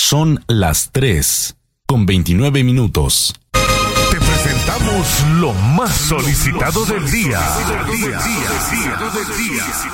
Son las 3:29. Te presentamos lo más solicitado del día.